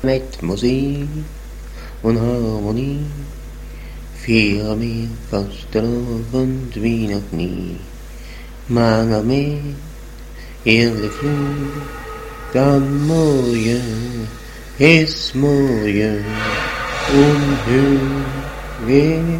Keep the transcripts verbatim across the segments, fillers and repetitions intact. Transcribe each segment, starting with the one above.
mit Musik und Harmonie. Vier mir fast drauf und wie noch nie. Mange mehr, eerlijk vloed, dan mooie is mooie, onheugelijk.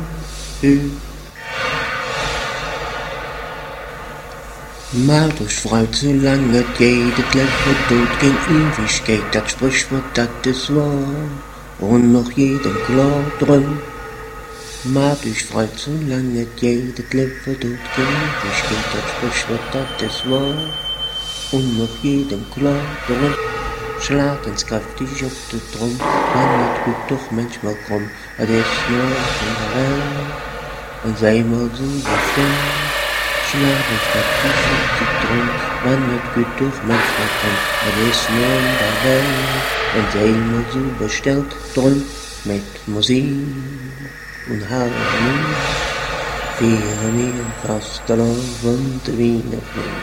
Maar dus fruit, zolang het geht, het leven doet geen Ewigkeit, dat Sprichwort, dat is wahr, und noch jedem klar drin. Maar dus fruit, zolang het geht, het leven doet geen Ewigkeit, dat Sprichwort, dat is wahr, und noch jedem klar drin. Schlag ins kräftig auf den Drum, man wird gut doch manchmal krumm, es ist nur in der Welt, und sei mal so bestimmt. Schlag ins kräftig auf den Drum, man wird gut doch manchmal krumm, es ist nur in der Welt, und sei mal so bestellt drum, mit Musik und Harmonie. Vier mir fast drauf und wie noch nie.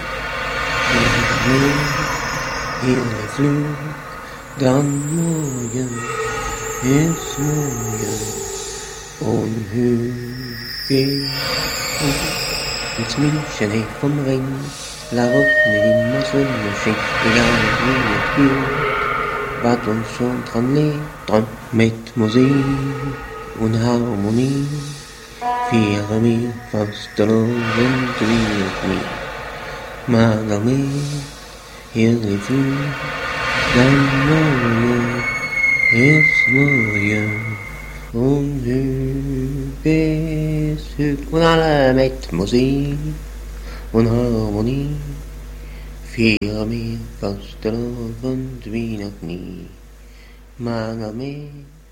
Eerlijk vloed, dan mooie is mooie, onheugelijk. Het München heeft vom Ring, waarop niet immer Sonnenschein, egal wie het geht, wat uns schon dran lebt, dran mit Musik und Harmonie. Vier mir fast drauf und wie noch nie. Maar meer, eerlijk vloed, dan mooie is mooie, onheugelijk. Und alle mit Musik und Harmonie. Vier mir fast drauf und wie noch nie. Maar meer.